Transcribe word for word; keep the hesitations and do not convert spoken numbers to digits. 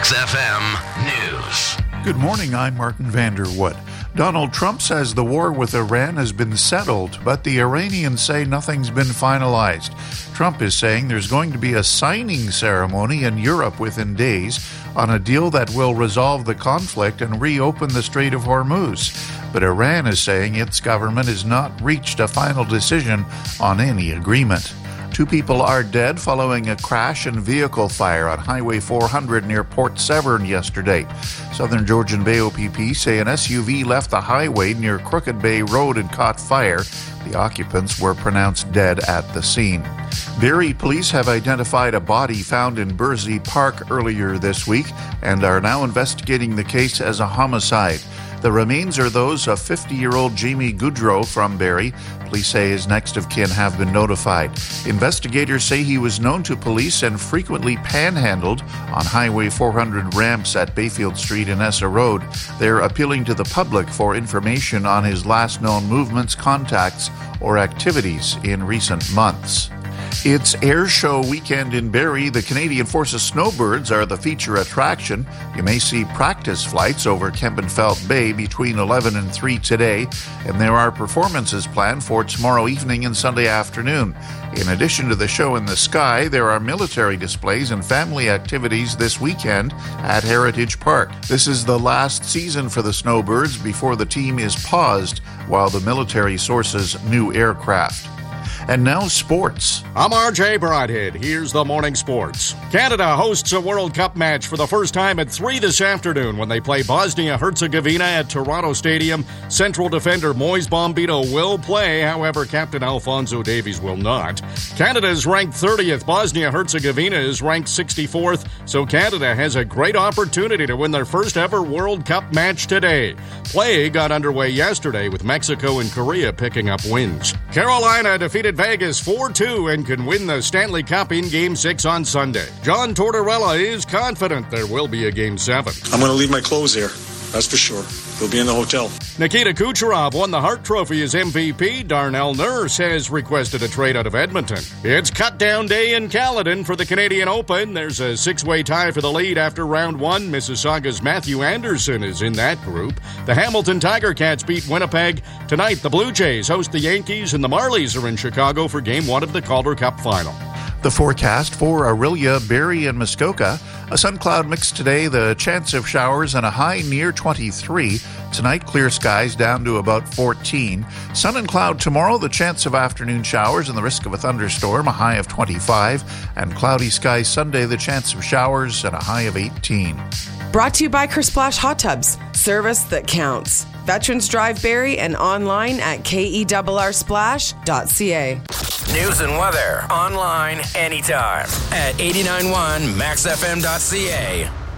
Max F M News. Good morning, I'm Martin Vanderwood. Donald Trump says the war with Iran has been settled, but the Iranians say nothing's been finalized. Trump is saying there's going to be a signing ceremony in Europe within days on a deal that will resolve the conflict and reopen the Strait of Hormuz. But Iran is saying its government has not reached a final decision on any agreement. Two people are dead following a crash and vehicle fire on Highway four hundred near Port Severn yesterday. Southern Georgian Bay O P P say an S U V left the highway near Crooked Bay Road and caught fire. The occupants were pronounced dead at the scene. Barrie police have identified a body found in Bursey Park earlier this week and are now investigating the case as a homicide. The remains are those of fifty-year-old Jamie Goodrow from Barrie. Police say his next of kin have been notified. Investigators say he was known to police and frequently panhandled on Highway four hundred ramps at Bayfield Street and Essa Road. They're appealing to the public for information on his last known movements, contacts, or activities in recent months. It's Air Show weekend in Barrie. The Canadian Forces Snowbirds are the feature attraction. You may see practice flights over Kempenfelt Bay between eleven and three today, and there are performances planned for tomorrow evening and Sunday afternoon. In addition to the show in the sky, there are military displays and family activities this weekend at Heritage Park. This is the last season for the Snowbirds before the team is paused while the military sources new aircraft. And now sports. I'm R J Broadhead. Here's the morning sports. Canada hosts a World Cup match for the first time at three this afternoon when they play Bosnia-Herzegovina at Toronto Stadium. Central defender Moise Bombito will play, however, Captain Alphonso Davies will not. Canada is ranked thirtieth. Bosnia-Herzegovina is ranked sixty-fourth, so Canada has a great opportunity to win their first ever World Cup match today. Play got underway yesterday with Mexico and Korea picking up wins. Carolina defeated Vegas four two and can win the Stanley Cup in Game six on Sunday. John Tortorella is confident there will be a Game seven. I'm going to leave my clothes here, that's for sure. They'll be in the hotel. Nikita Kucherov won the Hart Trophy as M V P. Darnell Nurse has requested a trade out of Edmonton. It's cut-down day in Caledon for the Canadian Open. There's a six-way tie for the lead after round one. Mississauga's Matthew Anderson is in that group. The Hamilton Tiger Cats beat Winnipeg. Tonight, the Blue Jays host the Yankees, and the Marlies are in Chicago for Game one of the Calder Cup Final. The forecast for Orillia, Barrie, and Muskoka. A sun cloud mix today, the chance of showers and a high near twenty-three. Tonight, clear skies down to about fourteen. Sun and cloud tomorrow, the chance of afternoon showers and the risk of a thunderstorm, a high of twenty-five. And cloudy skies Sunday, the chance of showers and a high of eighteen. Brought to you by Kersplash Hot Tubs, service that counts. Veterans Drive Barrie and online at K E R R splash dot C A. News and weather online anytime at eighty-nine point one max f m dot c a.